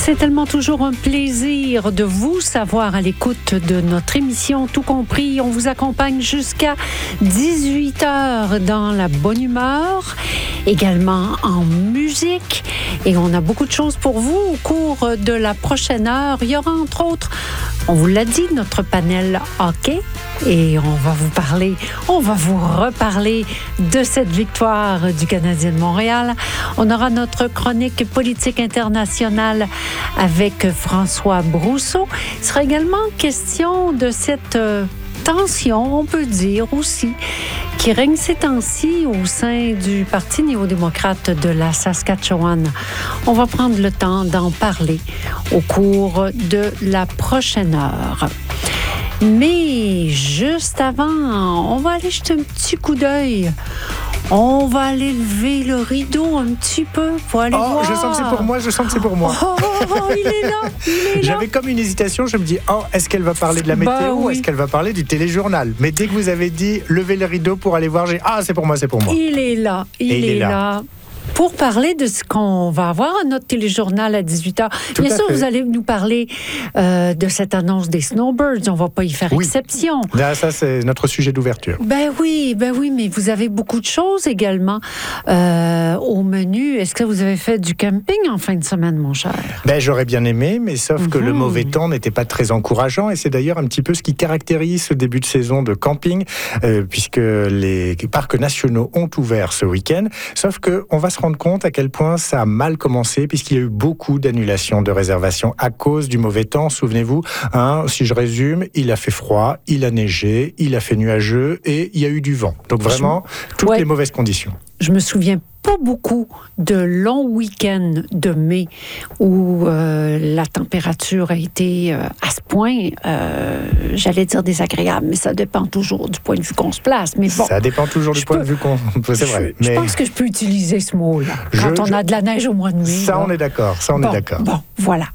C'est tellement toujours un plaisir de vous savoir à l'écoute de notre émission Tout compris. On vous accompagne jusqu'à 18h dans la bonne humeur, également en musique. Et on a beaucoup de choses pour vous au cours de la prochaine heure. Il y aura entre autres, on vous l'a dit, notre panel hockey. Et on va vous reparler de cette victoire du Canadien de Montréal. On aura notre chronique politique internationale avec François Brousseau. Il sera également question de cette tension, on peut dire aussi, qui règne ces temps-ci au sein du Parti néo-démocrate de la Saskatchewan. On va prendre le temps d'en parler au cours de la prochaine heure. Mais juste avant, on va aller jeter un petit coup d'œil. On va aller lever le rideau un petit peu pour aller voir. Je sens que c'est pour moi, il est là. J'avais comme une hésitation, je me dis, est-ce qu'elle va parler de la météo ou est-ce qu'elle va parler du téléjournal? Mais dès que vous avez dit, lever le rideau pour aller voir, c'est pour moi. Il est là, il est là. Pour parler de ce qu'on va avoir à notre téléjournal à 18h. Bien sûr, vous allez nous parler de cette annonce des Snowbirds. On ne va pas y faire exception. Là, ça, c'est notre sujet d'ouverture. Ben oui, mais vous avez beaucoup de choses également au menu. Est-ce que vous avez fait du camping en fin de semaine, mon cher? J'aurais bien aimé, mais sauf que le mauvais temps n'était pas très encourageant. Et c'est d'ailleurs un petit peu ce qui caractérise ce début de saison de camping, puisque les parcs nationaux ont ouvert ce week-end. Sauf qu'on va se rendre compte à quel point ça a mal commencé, puisqu'il y a eu beaucoup d'annulations de réservations à cause du mauvais temps. Souvenez-vous, si je résume, il a fait froid, il a neigé, il a fait nuageux et il y a eu du vent. Donc vraiment, toutes les mauvaises conditions. Je me souviens pas beaucoup de longs week-ends de mai où la température a été à ce point, j'allais dire désagréable, mais ça dépend toujours du point de vue qu'on se place. Mais bon, ça dépend toujours du point de vue qu'on... C'est vrai. Je pense que je peux utiliser ce mot-là quand on a de la neige au mois de mai. Ça, on est d'accord. Bon, voilà.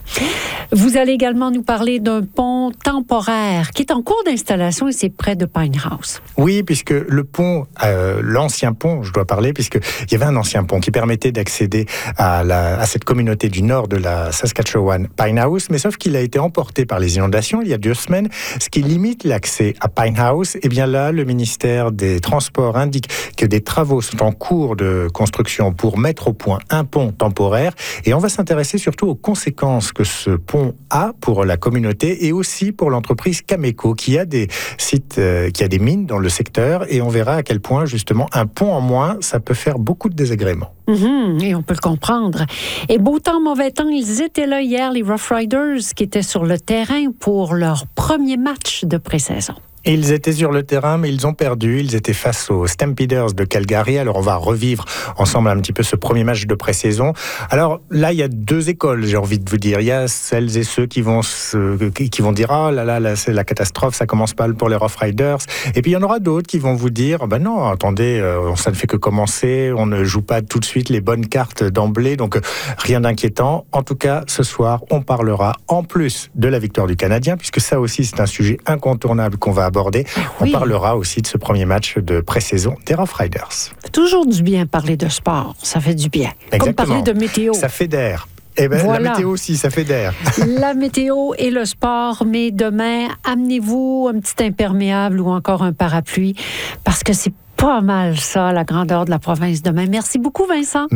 Vous allez également nous parler d'un pont temporaire qui est en cours d'installation et c'est près de Pinehouse. Oui, puisque le pont, l'ancien pont, je dois parler, puisqu'il y avait un ancien pont qui permettait d'accéder à cette communauté du nord de la Saskatchewan, Pinehouse, mais sauf qu'il a été emporté par les inondations il y a 2 semaines, ce qui limite l'accès à Pinehouse. Et bien là, le ministère des Transports indique que des travaux sont en cours de construction pour mettre au point un pont temporaire. Et on va s'intéresser surtout aux conséquences que ce pont a pour la communauté et aussi pour l'entreprise Cameco qui a des sites, qui a des mines dans le secteur, et on verra à quel point justement un pont en moins, ça peut faire beaucoup de désagréments. Et on peut le comprendre. Et beau temps, mauvais temps, ils étaient là hier, les Rough Riders, qui étaient sur le terrain pour leur premier match de pré-saison. Ils étaient sur le terrain, mais ils ont perdu. Ils étaient face aux Stampeders de Calgary. Alors, on va revivre ensemble un petit peu ce premier match de pré-saison. Alors, là, il y a 2 écoles, j'ai envie de vous dire. Il y a celles et ceux qui vont dire « Ah là, c'est la catastrophe, ça commence pas pour les Rough Riders ». Et puis, il y en aura d'autres qui vont vous dire « Non, attendez, ça ne fait que commencer. On ne joue pas tout de suite les bonnes cartes d'emblée. Donc, rien d'inquiétant. » En tout cas, ce soir, on parlera en plus de la victoire du Canadien, puisque ça aussi, c'est un sujet incontournable qu'on va aborder. On parlera aussi de ce premier match de pré-saison des Rough Riders. Toujours du bien parler de sport, ça fait du bien. Exactement. Comme parler de météo. Ça fait d'air. Voilà. La météo aussi, ça fait d'air. La météo et le sport, mais demain, amenez-vous un petit imperméable ou encore un parapluie, parce que c'est pas mal ça, la grandeur de la province demain. Merci beaucoup, Vincent.